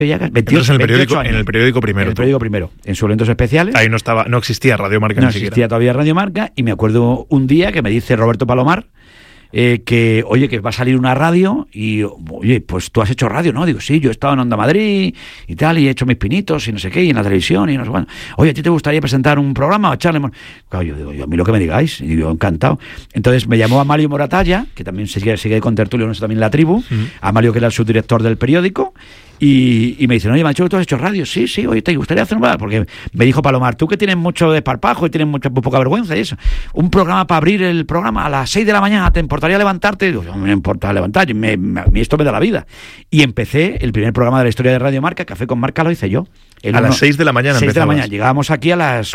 Entonces en el periódico Primero. En el periódico Primero, en sus eventos especiales. Ahí no existía Radio Marca. No existía todavía Radio Marca, y me acuerdo un día que me dice Roberto Palomar que va a salir una radio, y oye, pues tú has hecho radio, ¿no? Digo, sí, yo he estado en Onda Madrid y tal, y he hecho mis pinitos y no sé qué, y en la televisión y no sé cuándo. Oye, ¿a ti te gustaría presentar un programa o echarle? Claro, yo digo, a mí lo que me digáis, y digo, encantado. Entonces me llamó Amalio Moratalla, que también sigue con tertulio, no sé, también en La Tribu, Amalio, que era el subdirector del periódico, y me dicen, oye, Mancho, ¿tú has hecho radio? Sí, oye, ¿te gustaría hacer un programa? Porque me dijo Palomar, tú que tienes mucho desparpajo y tienes poca vergüenza y eso, un programa para abrir el programa a las 6 de la mañana, ¿te importaría levantarte? Y digo, no me importa levantar, esto me da la vida. Y empecé el primer programa de la historia de Radio Marca, Café con Marca, lo hice yo. Las 6 de la mañana 6 de la mañana, llegábamos aquí a las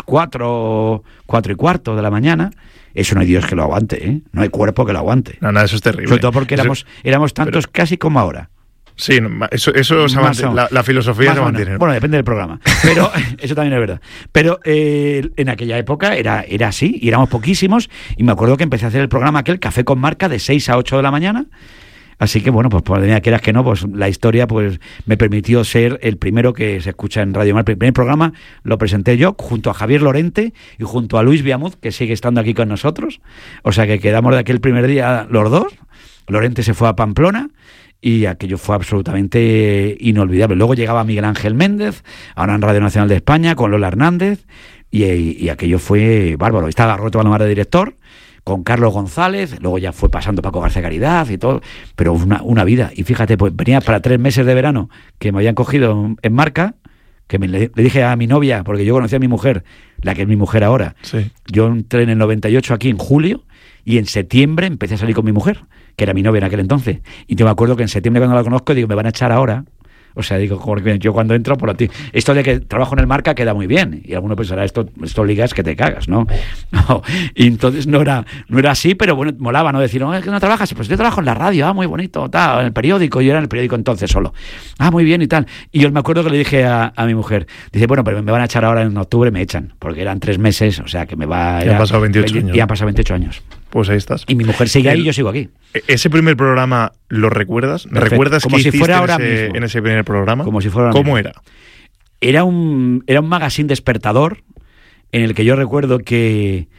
4:15 de la mañana. Eso no hay Dios que lo aguante, ¿eh? No hay cuerpo que lo aguante. No, eso es terrible. Sobre todo porque éramos tantos casi como ahora. Sí, eso se mantiene, la filosofía se mantiene. Bueno, depende del programa, pero eso también es verdad. Pero en aquella época era así, y éramos poquísimos, y me acuerdo que empecé a hacer el programa aquel, Café con Marca, de 6 a 8 de la mañana. Así que bueno, pues quieras que no, pues la historia pues me permitió ser el primero que se escucha en Radio Marca. El primer programa lo presenté yo junto a Javier Lorente y junto a Luis Viamuz, que sigue estando aquí con nosotros. O sea que quedamos de aquel primer día los dos. Lorente se fue a Pamplona, y aquello fue absolutamente inolvidable. Luego llegaba Miguel Ángel Méndez, ahora en Radio Nacional de España, con Lola Hernández, y aquello fue bárbaro. Estaba Roberto Palomar de director, con Carlos González, luego ya fue pasando Paco García Caridad y todo, pero una vida. Y fíjate, pues venía para 3 meses de verano que me habían cogido en Marca, que le dije a mi novia, porque yo conocía a mi mujer, la que es mi mujer ahora. Sí. Yo entré en el 98 aquí en julio, y en septiembre empecé a salir con mi mujer, que era mi novia en aquel entonces. Y yo me acuerdo que en septiembre, cuando la conozco, digo, me van a echar ahora. O sea, digo, yo cuando entro por ti, esto de que trabajo en el Marca queda muy bien, y alguno pensará, esto ligas que te cagas, ¿no? Y entonces no era así, pero bueno, molaba, ¿no? Decir, no, es que no trabajas, pues yo trabajo en la radio, muy bonito, tal, en el periódico, yo era en el periódico entonces solo, muy bien y tal. Y yo me acuerdo que le dije a mi mujer, dice, bueno, pero me van a echar ahora en octubre, me echan, porque eran 3 meses, o sea, que me va... Ya han pasado 28 años. Ya han pasado 28 años. Pues ahí estás. Y mi mujer sigue ahí y yo sigo aquí. ¿Ese primer programa lo recuerdas? Perfecto. ¿Recuerdas como qué si hiciste fuera ahora en ese primer programa? Como si fuera ahora ¿Cómo mismo. era? Era un magazine despertador, en el que yo recuerdo que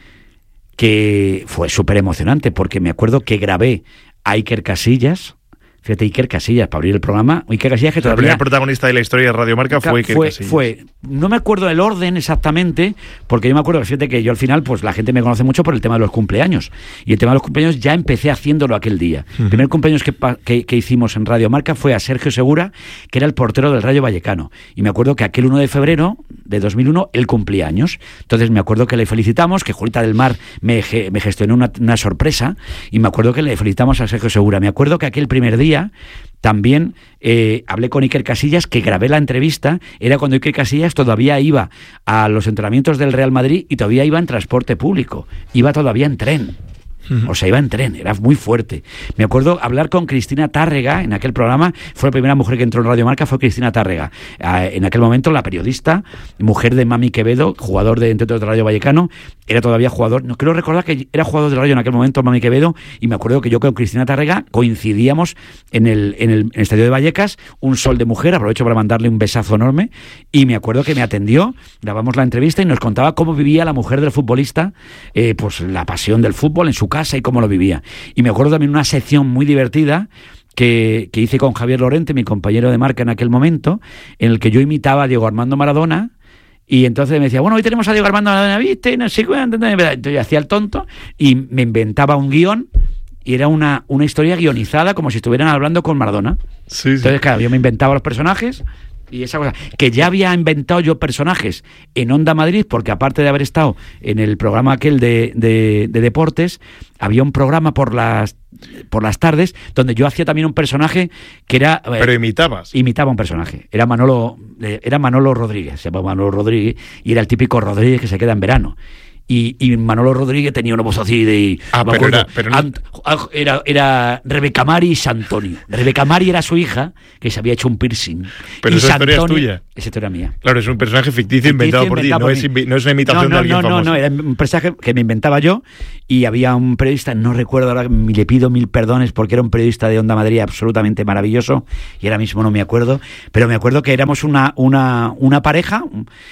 fue súper emocionante, porque me acuerdo que grabé a Iker Casillas. Fíjate, Iker Casillas, para abrir el programa. Iker Casillas, que todavía... El primer protagonista de la historia de Radio Marca fue Iker Casillas. No me acuerdo del orden exactamente, porque yo me acuerdo, fíjate, que yo al final, pues la gente me conoce mucho por el tema de los cumpleaños. Y el tema de los cumpleaños ya empecé haciéndolo aquel día. El primer cumpleaños que hicimos en Radio Marca fue a Sergio Segura, que era el portero del Rayo Vallecano. Y me acuerdo que aquel 1 de febrero de 2001, él cumplía años. Entonces me acuerdo que le felicitamos, que Julita del Mar me gestionó una sorpresa, y me acuerdo que le felicitamos a Sergio Segura. Me acuerdo que aquel primer día también hablé con Iker Casillas, que grabé la entrevista. Era cuando Iker Casillas todavía iba a los entrenamientos del Real Madrid y todavía iba en transporte público, iba todavía en tren. O sea, iba en tren, era muy fuerte. Me acuerdo hablar con Cristina Tárrega en aquel programa. Fue la primera mujer que entró en Radio Marca, fue Cristina Tárrega. En aquel momento, la periodista, mujer de Mami Quevedo, jugador de Rayo Vallecano, era todavía jugador. No creo recordar que era jugador de Rayo en aquel momento, Mami Quevedo, y me acuerdo que yo con Cristina Tárrega coincidíamos en el estadio de Vallecas, un sol de mujer. Aprovecho para mandarle un besazo enorme, y me acuerdo que me atendió, grabamos la entrevista y nos contaba cómo vivía la mujer del futbolista, pues la pasión del fútbol en su casa y cómo lo vivía. Y me acuerdo también una sección muy divertida que hice con Javier Lorente, mi compañero de Marca en aquel momento, en el que yo imitaba a Diego Armando Maradona. Y entonces me decía, bueno, hoy tenemos a Diego Armando Maradona, ¿viste? No sé cuánto. Entonces yo hacía el tonto y me inventaba un guión, y era una historia guionizada, como si estuvieran hablando con Maradona. Sí. Entonces, claro, yo me inventaba los personajes y esa cosa, que ya había inventado yo personajes en Onda Madrid, porque aparte de haber estado en el programa aquel de deportes, había un programa por las tardes donde yo hacía también un personaje que era... ¿Pero imitabas? Imitaba un personaje. Era Manolo Rodríguez, se llamaba Manolo Rodríguez, y era el típico Rodríguez que se queda en verano. y Manolo Rodríguez tenía una voz así de... Era Rebeca Mari y Santonio. Rebeca Mari era su hija, que se había hecho un piercing. Pero esa historia es tuya. Esa historia mía. Claro, es un personaje ficticio inventado por ti, no es una imitación de alguien famoso. No, era un personaje que me inventaba yo, y había un periodista, no recuerdo ahora, le pido mil perdones porque era un periodista de Onda Madrid absolutamente maravilloso, y ahora mismo no me acuerdo, pero me acuerdo que éramos una pareja,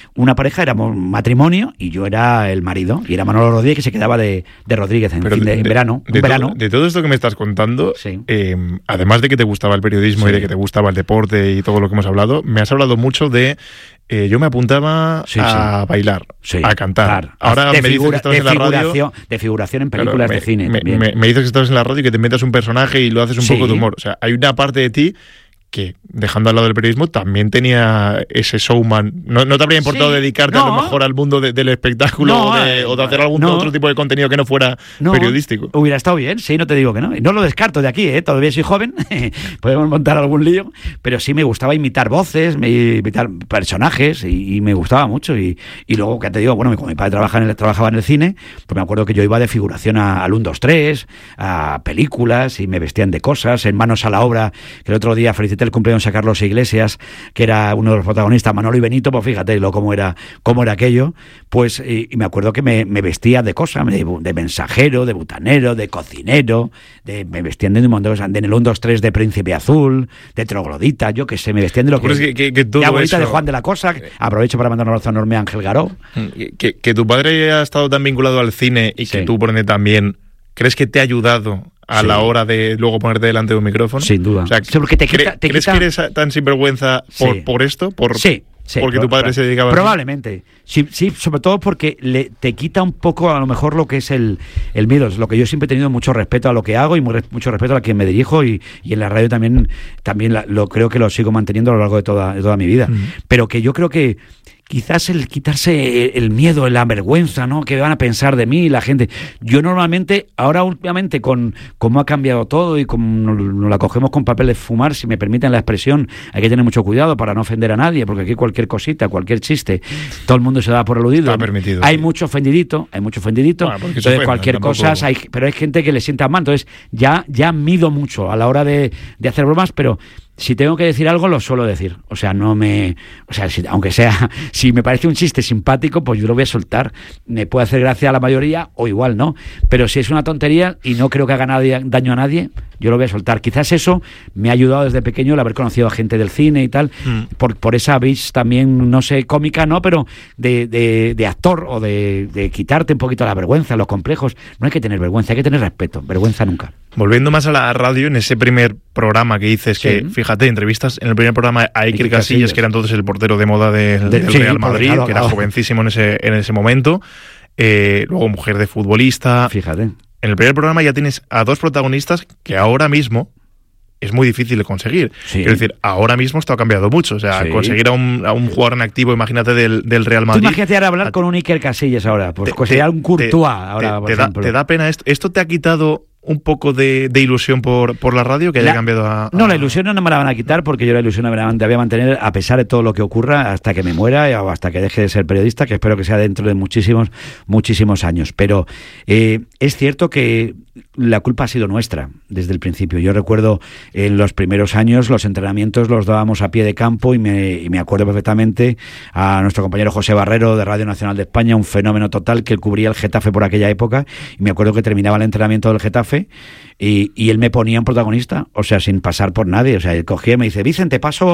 éramos un matrimonio, y yo era el marido, y era Manolo Rodríguez, que se quedaba de Rodríguez en verano. De todo esto que me estás contando, sí. Además de que te gustaba el periodismo, sí, y de que te gustaba el deporte y todo lo que hemos hablado, me has hablado mucho de... yo me apuntaba a bailar, a cantar. Ahora me dices que estabas en la radio... De figuración en películas de cine. Me dices que estabas en la radio y que te inventas un personaje y lo haces un poco de humor. O sea, hay una parte de ti que, dejando al lado del periodismo, también tenía ese showman. ¿No te habría importado dedicarte a lo mejor al mundo del espectáculo o de hacer algún otro tipo de contenido que no fuera periodístico? Hubiera estado bien, sí, no te digo que no. No lo descarto de aquí, todavía soy joven, podemos montar algún lío, pero sí me gustaba imitar voces, imitar personajes, y me gustaba mucho. Y luego, que te digo, bueno, como mi padre trabajaba en el cine, pues me acuerdo que yo iba de figuración al 1, 2, 3, a películas, y me vestían de cosas, en Manos a la Obra, que el otro día felicité el cumpleaños a Carlos Iglesias, que era uno de los protagonistas, Manolo y Benito, pues fíjate cómo era aquello, pues, y me acuerdo que me vestía de cosas, de mensajero, de butanero, de cocinero, me vestían de un montón de cosas, en el 1, 2, 3 de Príncipe Azul, de troglodita, yo qué sé, me vestían de lo que todo de abuelita eso, de Juan de la Cosa, aprovecho para mandar un abrazo enorme a Ángel Garó. Que tu padre ha estado tan vinculado al cine y que tú, por ende, también, ¿crees que te ha ayudado a la hora de luego ponerte delante de un micrófono? Sin duda. O sea, porque ¿crees que eres tan sinvergüenza por esto? Sí, porque tu padre se dedicaba probablemente. Sí, sobre todo porque te quita un poco a lo mejor lo que es el miedo. Es lo que yo siempre he tenido mucho respeto a lo que hago y mucho respeto a quien me dirijo, y en la radio también lo creo que lo sigo manteniendo a lo largo de toda mi vida. Pero que yo creo que quizás el quitarse el miedo, la vergüenza, ¿no? Que van a pensar de mí la gente. Yo normalmente, ahora últimamente, con cómo ha cambiado todo y como nos la cogemos con papel de fumar, si me permiten la expresión, hay que tener mucho cuidado para no ofender a nadie, porque aquí cualquier cosita, cualquier chiste, todo el mundo se da por aludido. Está permitido. Hay mucho ofendidito. Entonces cualquier cosa, pero hay gente que le sienta mal. Entonces ya mido mucho a la hora de hacer bromas, pero... Si tengo que decir algo, lo suelo decir. O sea, aunque sea, si me parece un chiste simpático, pues yo lo voy a soltar. Me puede hacer gracia a la mayoría o igual no. Pero si es una tontería y no creo que haga daño a nadie, yo lo voy a soltar. Quizás eso me ha ayudado desde pequeño, el haber conocido a gente del cine y tal, por esa vis también, no sé, cómica, ¿no? Pero de actor, o de quitarte un poquito la vergüenza, los complejos. No hay que tener vergüenza, hay que tener respeto. Vergüenza nunca. Volviendo más a la radio, en ese primer programa que dices, que fíjate, entrevistas en el primer programa a Iker Casillas, que era entonces el portero de moda del Real Madrid, que era jovencísimo en ese momento, luego mujer de futbolista. Fíjate. En el primer programa ya tienes a dos protagonistas que ahora mismo es muy difícil de conseguir. Sí. Es decir, ahora mismo esto ha cambiado mucho. O sea, conseguir a un jugador en activo, imagínate, del Real Madrid. Tú imagínate ahora hablar con un Iker Casillas ahora, pues conseguir un Courtois ahora, por ejemplo. ¿Te da pena esto? ¿Esto te ha quitado un poco de ilusión por la radio, que haya cambiado a...? No, la ilusión no me la van a quitar, porque yo la ilusión la voy a mantener a pesar de todo lo que ocurra, hasta que me muera o hasta que deje de ser periodista, que espero que sea dentro de muchísimos años. Pero es cierto que la culpa ha sido nuestra desde el principio. Yo recuerdo en los primeros años los entrenamientos los dábamos a pie de campo, y me acuerdo perfectamente a nuestro compañero José Barrero de Radio Nacional de España, un fenómeno total, que él cubría el Getafe por aquella época, y me acuerdo que terminaba el entrenamiento del Getafe y él me ponía un protagonista, o sea, sin pasar por nadie. O sea, él cogía y me dice: Vicente, te paso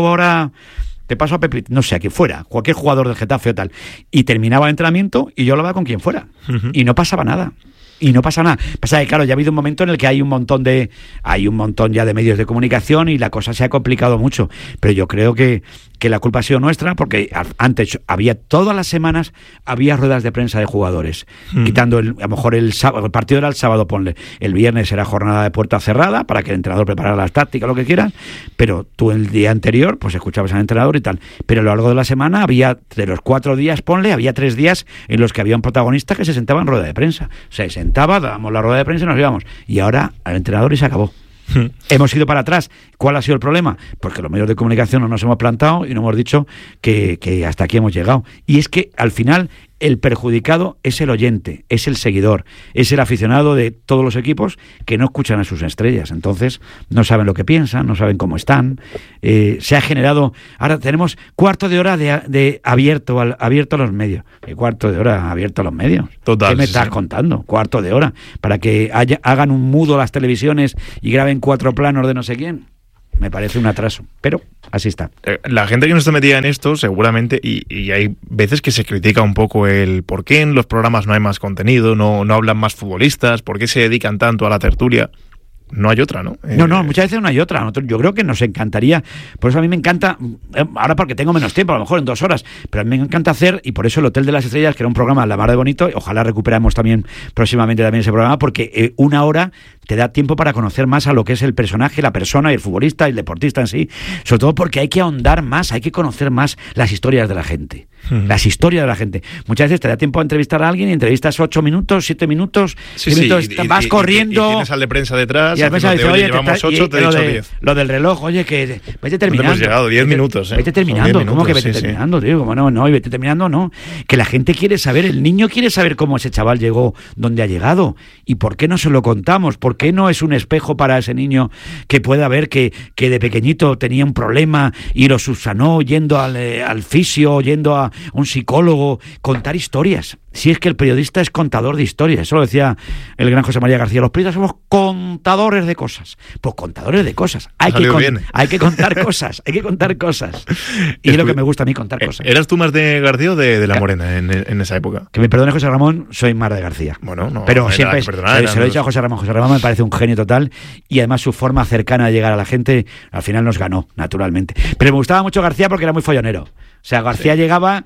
a Pepe, no sé, a quien fuera, cualquier jugador del Getafe o tal, y terminaba el entrenamiento y yo hablaba con quien fuera, y no pasaba nada. Pasa que, claro, ya ha habido un momento en el que hay un montón ya de medios de comunicación y la cosa se ha complicado mucho. Pero yo creo que la culpa ha sido nuestra, porque antes todas las semanas había ruedas de prensa de jugadores, quitando a lo mejor el partido era el sábado, ponle, el viernes era jornada de puerta cerrada para que el entrenador preparara las tácticas, lo que quieras, pero tú el día anterior pues escuchabas al entrenador y tal. Pero a lo largo de la semana de los 4 días, ponle, había 3 días en los que había un protagonista que se sentaba en rueda de prensa. Se sentaba, dábamos la rueda de prensa y nos íbamos. Y ahora al entrenador y se acabó. Hemos ido para atrás. ¿Cuál ha sido el problema? Pues que los medios de comunicación no nos hemos plantado y no hemos dicho que hasta aquí hemos llegado. Y es que al final el perjudicado es el oyente, es el seguidor, es el aficionado de todos los equipos que no escuchan a sus estrellas. Entonces no saben lo que piensan, no saben cómo están. Se ha generado... Ahora tenemos cuarto de hora de abierto a los medios. ¿Qué cuarto de hora abierto a los medios? Total, ¿Qué me estás contando? Cuarto de hora. Para que hagan un mudo las televisiones y graben 4 planos de no sé quién. Me parece un atraso, pero así está. La gente que no está metida en esto, seguramente, y hay veces que se critica un poco el por qué en los programas no hay más contenido, no hablan más futbolistas, por qué se dedican tanto a la tertulia. No hay otra, ¿no? No, muchas veces no hay otra. Yo creo que nos encantaría, por eso a mí me encanta, ahora porque tengo menos tiempo, a lo mejor en 2 horas, pero a mí me encanta hacer, y por eso el Hotel de las Estrellas, que era un programa la mar de bonito, ojalá recuperamos también próximamente también ese programa, porque 1 hora te da tiempo para conocer más a lo que es el personaje, la persona, y el futbolista, y el deportista en sí, sobre todo porque hay que ahondar más, hay que conocer más las historias de la gente. Las historias de la gente. Muchas veces te da tiempo a entrevistar a alguien y entrevistas 8 minutos, 7 minutos, vas corriendo. Y tienes al de prensa detrás. Y a veces dice, oye, llevamos 8, te he dicho 10. Lo del reloj, oye, que vete terminando. No hemos llegado, 10 minutos. Vete terminando. ¿Cómo que vete terminando, tío? Como no, y vete terminando, no. Que la gente quiere saber, el niño quiere saber cómo ese chaval llegó, dónde ha llegado. ¿Y por qué no se lo contamos? ¿Por qué no es un espejo para ese niño que pueda ver que de pequeñito tenía un problema y lo subsanó yendo al fisio, yendo a un psicólogo? Contar historias. Si es que el periodista es contador de historias. Eso lo decía el gran José María García. Los periodistas somos contadores de cosas. Pues contadores de cosas. Hay que contar cosas. Hay que contar cosas. Y es lo que me gusta a mí, contar cosas. ¿Eras tú más de García o de La Morena en esa época? Que me perdone José Ramón, soy más de García. Bueno, no. Pero siempre se lo he dicho a José Ramón. José Ramón me parece un genio total y además su forma cercana de llegar a la gente al final nos ganó, naturalmente. Pero me gustaba mucho García porque era muy follonero. O sea, García llegaba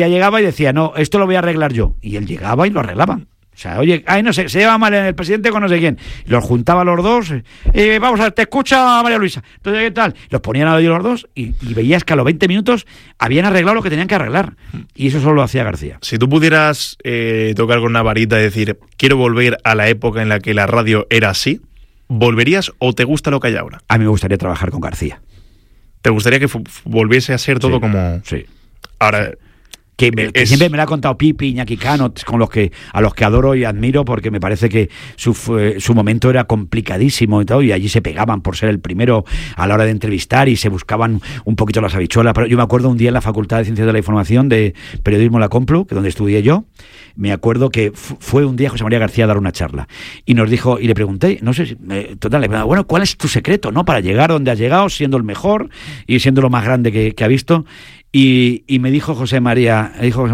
y decía, no, esto lo voy a arreglar yo. Y él llegaba y lo arreglaba. O sea, oye, no sé, se lleva mal el presidente con no sé quién. Y los juntaba los dos, vamos a ver, te escucha María Luisa. Entonces, ¿qué tal? Los ponían a oír los dos y veías que a los 20 minutos habían arreglado lo que tenían que arreglar. Y eso solo lo hacía García. Si tú pudieras tocar con una varita y decir, quiero volver a la época en la que la radio era así, ¿volverías o te gusta lo que hay ahora? A mí me gustaría trabajar con García. ¿Te gustaría que volviese a ser todo como...? Sí. Ahora... Que siempre me lo ha contado Pipi, Iñaki Cano, a los que adoro y admiro, porque me parece que su momento era complicadísimo y todo, y allí se pegaban por ser el primero a la hora de entrevistar y se buscaban un poquito las habichuelas. Pero yo me acuerdo un día en la Facultad de Ciencias de la Información de Periodismo La Complu, que donde estudié yo, me acuerdo que fue un día José María García a dar una charla y nos dijo, y le pregunté, no sé si, le preguntaba, bueno, ¿cuál es tu secreto, no, para llegar donde has llegado, siendo el mejor y siendo lo más grande que ha visto? Y me dijo José María,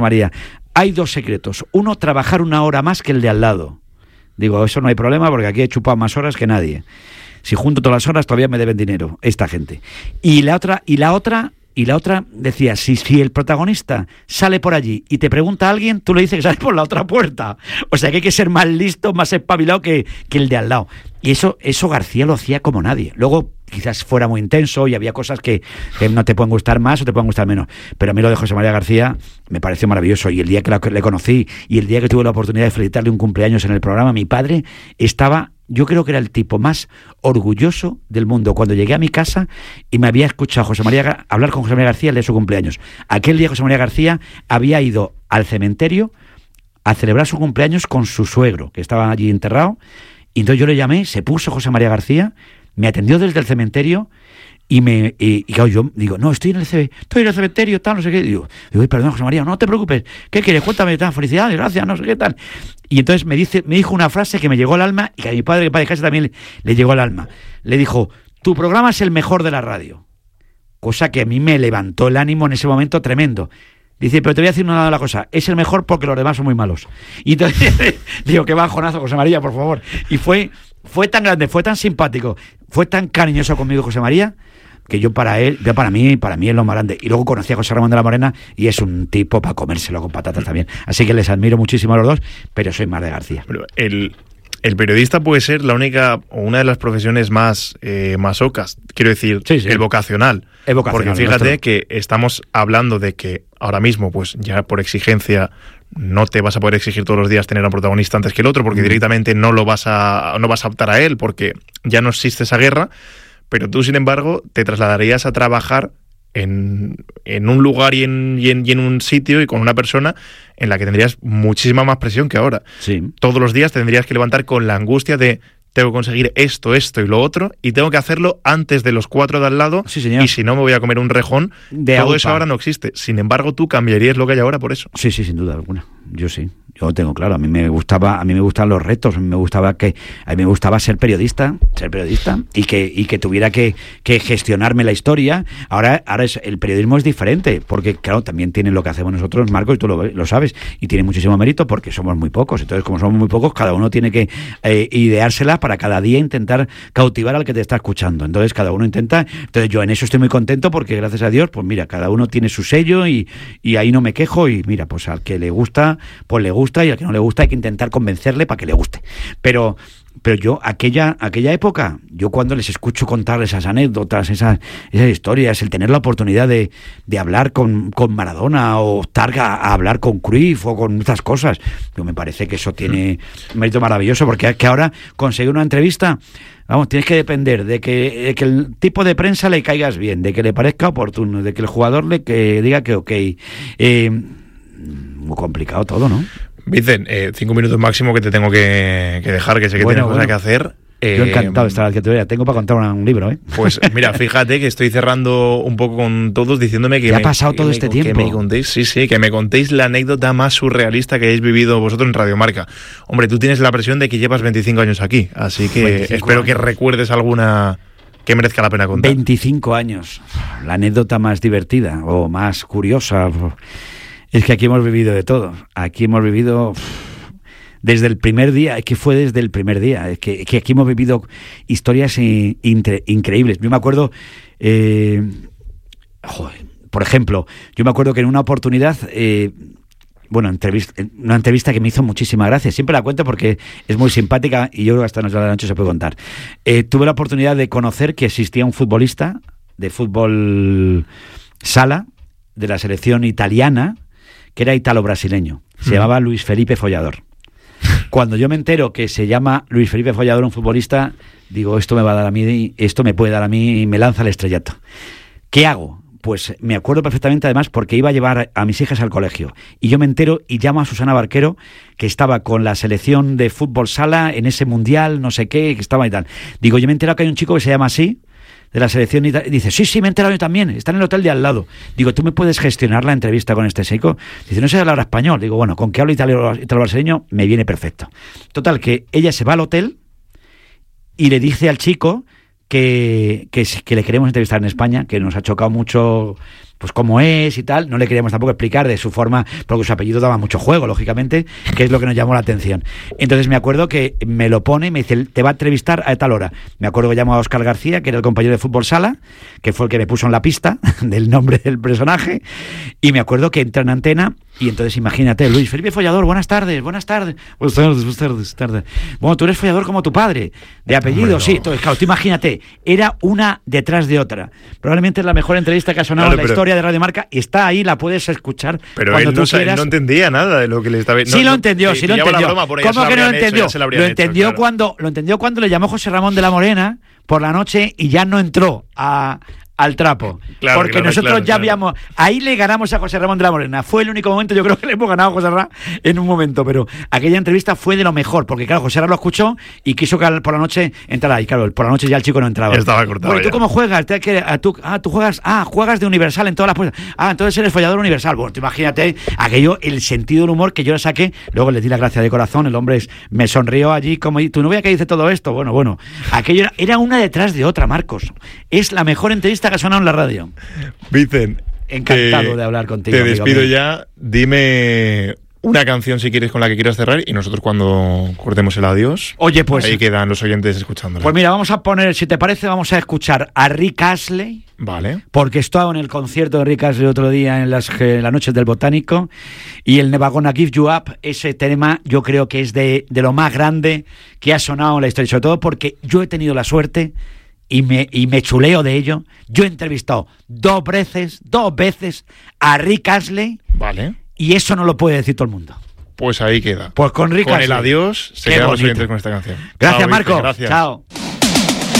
hay 2 secretos. Uno, trabajar 1 hora más que el de al lado. Digo, eso no hay problema porque aquí he chupado más horas que nadie. Si junto todas las horas todavía me deben dinero esta gente. Y la otra decía, si el protagonista sale por allí y te pregunta a alguien, tú le dices que sale por la otra puerta. O sea que hay que ser más listo, más espabilado que el de al lado. Y eso García lo hacía como nadie. Luego quizás fuera muy intenso y había cosas que no te pueden gustar más o te pueden gustar menos. Pero a mí lo de José María García me pareció maravilloso. Y el día que le conocí y el día que tuve la oportunidad de felicitarle un cumpleaños en el programa, mi padre estaba... Yo creo que era el tipo más orgulloso del mundo. Cuando llegué a mi casa y me había escuchado hablar con José María García el de su cumpleaños. Aquel día José María García había ido al cementerio a celebrar su cumpleaños con su suegro, que estaba allí enterrado. Y entonces yo le llamé, se puso José María García, me atendió desde el cementerio y claro, yo digo, no, estoy en el cementerio, tal, no sé qué. Digo, perdón, José María, no te preocupes, ¿qué quieres? Cuéntame, tal, felicidades, gracias, no sé qué tal. Y entonces me dijo una frase que me llegó al alma y que a mi padre, que para casa también le llegó al alma. Le dijo, tu programa es el mejor de la radio. Cosa que a mí me levantó el ánimo en ese momento tremendo. Dice, pero te voy a decir una cosa, es el mejor porque los demás son muy malos. Y entonces digo, qué bajonazo, José María, por favor. Y fue tan grande, fue tan simpático, fue tan cariñoso conmigo José María, que para mí es lo más grande. Y luego conocí a José Ramón de la Morena y es un tipo para comérselo con patatas también. Así que les admiro muchísimo a los dos, pero soy más de García. Pero el periodista puede ser la única o una de las profesiones más masocas, quiero decir, sí. El vocacional. Porque fíjate que estamos hablando de que ahora mismo, pues ya por exigencia, no te vas a poder exigir todos los días tener a un protagonista antes que el otro, porque directamente no vas a optar a él, porque ya no existe esa guerra. Pero tú, sin embargo, te trasladarías a trabajar en un lugar y en un sitio y con una persona en la que tendrías muchísima más presión que ahora. Sí. Todos los días tendrías que levantar con la angustia de tengo que conseguir esto y lo otro, y tengo que hacerlo antes de los 4 de al lado, sí, señor. Y si no me voy a comer un rejón. Todo eso ahora no existe. Sin embargo, tú cambiarías lo que hay ahora por eso. Sí, sin duda alguna. Yo sí. Yo lo tengo claro. A mí me gustan los retos. A mí me gustaba ser periodista y que tuviera que gestionarme la historia. Ahora el periodismo es diferente, porque claro, también tiene lo que hacemos nosotros, Marco, y tú lo sabes, y tiene muchísimo mérito porque somos muy pocos. Entonces, como somos muy pocos, cada uno tiene que ideárselas para cada día intentar cautivar al que te está escuchando. Entonces, cada uno intenta. Entonces, yo en eso estoy muy contento porque, gracias a Dios, pues mira, cada uno tiene su sello y ahí no me quejo. Y mira, pues al que le gusta, pues le gusta, y al que no le gusta hay que intentar convencerle para que le guste. Pero yo, aquella época, yo cuando les escucho contar esas anécdotas, esas historias, el tener la oportunidad de hablar con Maradona o estar a hablar con Cruyff o con estas cosas, yo me parece que eso tiene un mérito maravilloso, porque es que ahora conseguir una entrevista, vamos, tienes que depender de que el tipo de prensa le caigas bien, de que le parezca oportuno, de que el jugador que diga que ok. Muy complicado todo, ¿no? Vicen, 5 minutos máximo que te tengo que dejar, que sé que tienes cosas que hacer. Yo encantado de estar aquí. Tengo para contar un libro, ¿eh? Pues mira, fíjate que estoy cerrando un poco con todos diciéndome que... ¿Qué ha pasado todo este tiempo? Que me contéis, que me contéis la anécdota más surrealista que hayáis vivido vosotros en Radio Marca. Hombre, tú tienes la presión de que llevas 25 años aquí, así que espero que recuerdes alguna que merezca la pena contar. 25 años. La anécdota más divertida o más curiosa... Es que aquí hemos vivido de todo. Aquí hemos vivido desde el primer día. Es que fue desde el primer día. Es que aquí hemos vivido historias increíbles. Yo me acuerdo... por ejemplo, yo me acuerdo que en una oportunidad... una entrevista que me hizo muchísima gracia. Siempre la cuento porque es muy simpática y yo creo que hasta la noche se puede contar. Tuve la oportunidad de conocer que existía un futbolista de fútbol sala de la selección italiana, que era italo-brasileño. Se llamaba Luis Felipe Follador. Cuando yo me entero que se llama Luis Felipe Follador, un futbolista, digo, esto me va a dar a mí, esto me puede dar a mí, y me lanza al estrellato. ¿Qué hago? Pues me acuerdo perfectamente, además, porque iba a llevar a mis hijas al colegio. Y yo me entero y llamo a Susana Barquero, que estaba con la selección de fútbol sala en ese mundial, no sé qué, que estaba y tal. Digo, yo me he enterado que hay un chico que se llama así, de la selección, y dice, sí, me he enterado yo también, está en el hotel de al lado. Digo, ¿tú me puedes gestionar la entrevista con este chico? Dice, no sé hablar español. Digo, bueno, con que hablo italo-brasileño me viene perfecto. Total, que ella se va al hotel y le dice al chico que le queremos entrevistar en España, que nos ha chocado mucho pues cómo es y tal. No le queríamos tampoco explicar de su forma, porque su apellido daba mucho juego, lógicamente, que es lo que nos llamó la atención. Entonces me acuerdo que me lo pone, me dice, te va a entrevistar a tal hora. Me acuerdo que llamó a Óscar García, que era el compañero de fútbol sala, que fue el que me puso en la pista del nombre del personaje, y me acuerdo que entra en antena. Y entonces imagínate, Luis Felipe Follador, buenas tardes. Buenas tardes. Bueno, tú eres follador como tu padre, de apellido, no. Sí. Entonces, claro, tú imagínate, era una detrás de otra. Probablemente es la mejor entrevista que ha sonado en la historia de Radio Marca, y está ahí, la puedes escuchar. Pero cuando él no entendía nada de lo que le estaba... Sí, lo entendió. ¿Cómo que no lo entendió? Lo entendió cuando le llamó José Ramón de la Morena por la noche y ya no entró al trapo, porque nosotros ya habíamos, ahí le ganamos a José Ramón de la Morena. Fue el único momento, yo creo que le hemos ganado a José Ramón en un momento, pero aquella entrevista fue de lo mejor, porque claro, José Ramón lo escuchó y quiso que por la noche entrara, y claro, por la noche ya el chico no entraba. Estaba cortado. Bueno, ¿tú cómo juegas? Tú juegas, juegas de Universal en todas las puestas. Entonces eres follador universal. Bueno, tú imagínate aquello, el sentido del humor que yo le saqué. Luego le di la gracia de corazón, el hombre me sonrió allí como, ¿tu novia qué dice todo esto? Bueno, aquello era una detrás de otra, Marcos. Es la mejor entrevista que ha sonado en la radio. Vicen, encantado de hablar contigo. Te despido ya. Dime una canción si quieres con la que quieras cerrar, y nosotros cuando cortemos el adiós, oye, pues ahí quedan los oyentes escuchándola. Pues mira, vamos a poner, si te parece, vamos a escuchar a Rick Astley. Vale. Porque estaba en el concierto de Rick Astley otro día en las noches del Botánico, y el Never Gonna Give You Up, ese tema yo creo que es de lo más grande que ha sonado en la historia, sobre todo porque yo he tenido la suerte y me chuleo de ello. Yo he entrevistado dos veces a Rick Astley. Vale. Y eso no lo puede decir todo el mundo. Pues ahí queda. Pues con Rick Astley. Con el adiós se quedan los oyentes con esta canción. Gracias, Chao, Marco. Gracias. Chao.